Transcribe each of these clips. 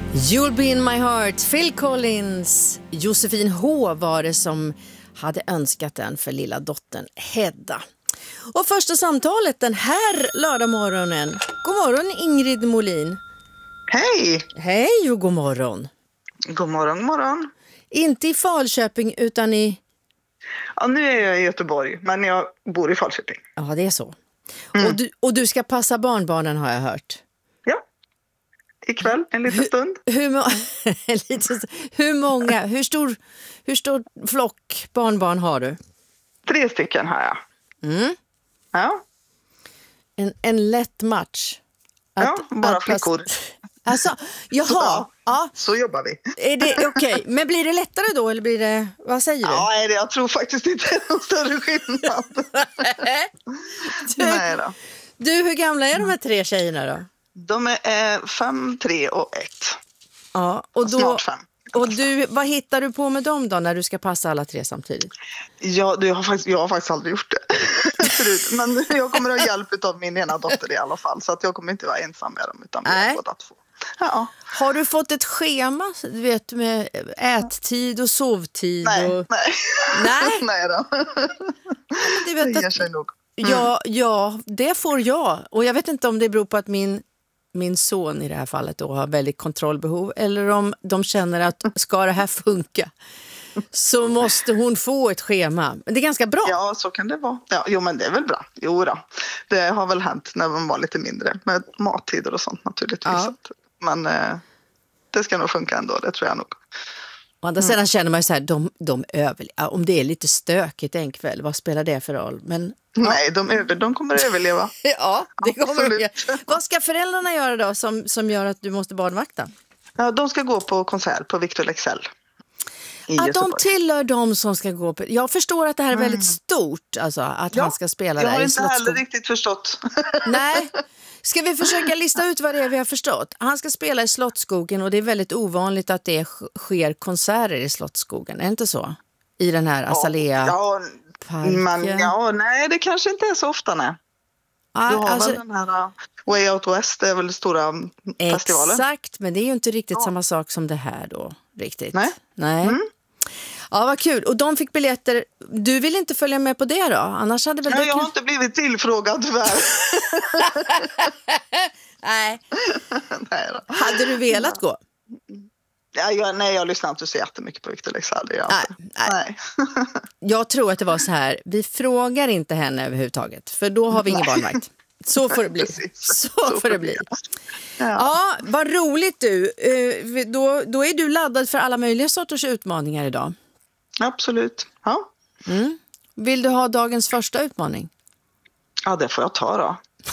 You'll be in my heart, Phil Collins. Josefin H var det som hade önskat den för lilla dottern Hedda. Och första samtalet den här lördagmorgonen. God morgon Ingrid Molin. Hej! Hej och god morgon. God morgon, god morgon. Inte i Falköping utan i... Ja, nu är jag i Göteborg, men jag bor i Falköping. Ja, det är så. Och du ska passa barnbarnen har jag hört. Ja, ikväll en liten stund. Hur stor flock barnbarn har du? 3 stycken har jag. Mm. Ja. En lätt match. Bara flickor. Alltså, jaha. Ja. Så jobbar vi. Är det okej? Men blir det lättare då eller blir det, vad säger du? Ja, jag tror faktiskt inte det är någon större skillnad. Nej då. Du, hur gamla är de här 3 tjejerna då? De är 5, 3 och 1. Ja, och då, snart 5. Och du, vad hittar du på med dem då när du ska passa alla 3 samtidigt? Ja, jag har faktiskt aldrig gjort det förut. Men jag kommer att ha hjälp av min ena dotter i alla fall. Så att jag kommer inte vara ensam med dem utan med båda 2. Ja. Har du fått ett schema, du vet, med ättid och sovtid? Nej. Nej då. Du vet det ger sig nog. Ja, det får jag. Och jag vet inte om det beror på att min son i det här fallet då har väldigt kontrollbehov. Eller om de känner att ska det här funka så måste hon få ett schema. Men det är ganska bra. Ja, så kan det vara. Ja, jo, men det är väl bra. Jo då. Det har väl hänt när man var lite mindre. Med mattider och sånt naturligtvis. Ja. Men det ska nog funka ändå, det tror jag nog. Å andra sidan känner man ju så här, de överlever. Om det är lite stökigt en kväll, vad spelar det för roll? Men, nej, de kommer att överleva. Ja, det kommer de göra. Vad ska föräldrarna göra då som gör att du måste barnvakta? Ja, de ska gå på konsert på Victor Leksell. Att de tillhör de som ska gå på... Jag förstår att det här är väldigt stort, alltså, att han ska spela där i Slottsskogen. Jag har inte heller riktigt förstått. Nej. Ska vi försöka lista ut vad det är vi har förstått? Han ska spela i Slottsskogen och det är väldigt ovanligt att det sker konserter i Slottsskogen. Är det inte så? I den här Azalea-parken. Nej, det kanske inte är så ofta, nej. Du har väl den här Way Out West, det är väl stora festivalen. Exakt, men det är ju inte riktigt samma sak som det här då, riktigt. Nej. Ja, vad kul. Och de fick biljetter. Du vill inte följa med på det då? Annars hade väl jag har inte blivit tillfrågad tyvärr. Nej. Hade du velat gå? Nej, jag lyssnar inte så jättemycket på Victor Leksell. Nej. Jag tror att det var så här. Vi frågar inte henne överhuvudtaget. För då har vi ingen barnvakt. Så får det bli. Så får det bli. Ja, vad roligt du. Då är du laddad för alla möjliga sorters utmaningar idag. Absolut. Ja. Vill du ha dagens första utmaning? Ja, det får jag ta då.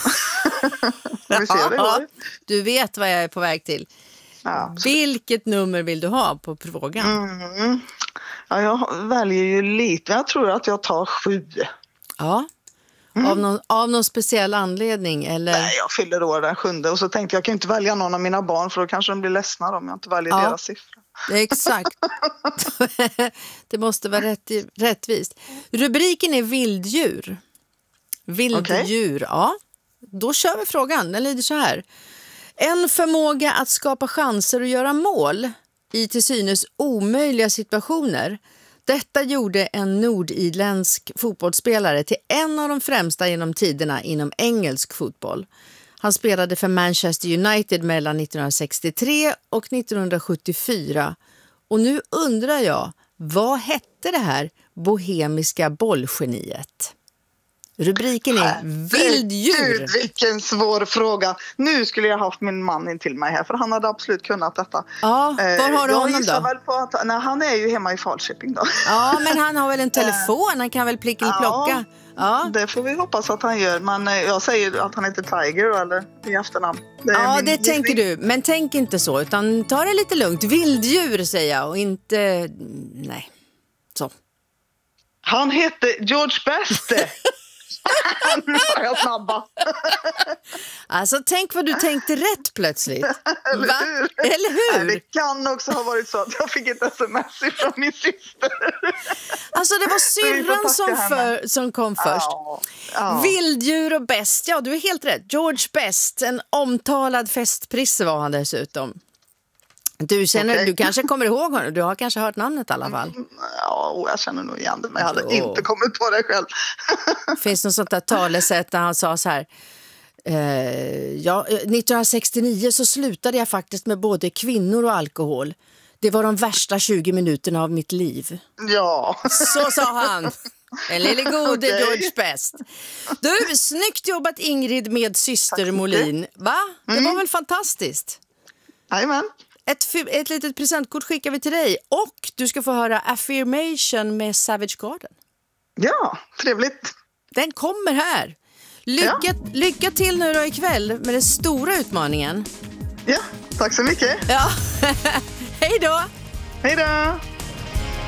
Vi ser det då. Du vet vad jag är på väg till. Ja, vilket nummer vill du ha på frågan? Ja, jag väljer ju lite. Jag tror att jag tar 7. Ja. Av någon speciell anledning? Eller? Nej, jag fyller år den 7. Och så tänkte jag kan inte välja någon av mina barn för då kanske de blir ledsna om jag inte väljer deras siffra. Exakt. Det måste vara rättvist. Rubriken är vilddjur. Vilddjur, ja. Då kör vi frågan. Den lyder så här. En förmåga att skapa chanser och göra mål i till synes omöjliga situationer. Detta gjorde en nordirländsk fotbollsspelare till en av de främsta genom tiderna inom engelsk fotboll. Han spelade för Manchester United mellan 1963 och 1974. Och nu undrar jag, vad hette det här bohemiska bollgeniet? Rubriken är vilddjur. Vilken svår fråga. Nu skulle jag haft min man in till mig här för han hade absolut kunnat detta. Ja, var har du honom då? Väl på att, han är ju hemma i Falköping då. Ja, men han har väl en telefon, han kan väl plocka. Ja, det får vi hoppas att han gör. Men jag säger att han heter Tiger eller i efternamn. Det tänker du. Men tänk inte så, utan ta det lite lugnt. Vilddjur säger jag och inte... Nej, så. Han hette George Best. Nu var jag snabba. Alltså tänk vad du tänkte rätt plötsligt. Eller hur? Det kan också ha varit så att jag fick ett sms från min syster. Alltså det var syrran som kom först. Ja. Vilddjur och Best. Ja, du är helt rätt. George Best, en omtalad festprisse var han dessutom. Du kanske kommer ihåg honom. Du har kanske hört namnet i alla fall. Ja, jag känner nog igen det, men jag hade inte kommit på det själv. Finns något sånt där talesätt där han sa så här: 1969 så slutade jag faktiskt med både kvinnor och alkohol. Det var de värsta 20 minuterna av mitt liv. Ja. Så sa han. En lille gode George Best. Du, snyggt jobbat Ingrid med syster Molin. Va? Det var väl fantastiskt? Jajamän. Ett litet presentkort skickar vi till dig. Och du ska få höra Affirmation med Savage Garden. Ja, trevligt. Den kommer här. Lycka till nu då ikväll med den stora utmaningen. Ja, tack så mycket. Ja, hej då. Hej då.